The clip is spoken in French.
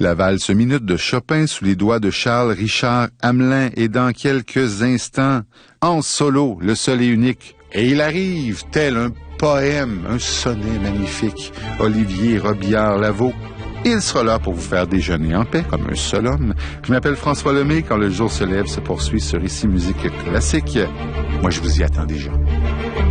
La valse minute de Chopin sous les doigts de Charles Richard Hamelin et dans quelques instants, en solo, le seul et unique. Et il arrive, tel un poème, un sonnet magnifique, Olivier Robillard-Lavaux. Il sera là pour vous faire déjeuner en paix comme un seul homme. Je m'appelle François Lemay. Quand le jour se lève, se poursuit sur Ici Musique Classique. Moi, je vous y attends déjà.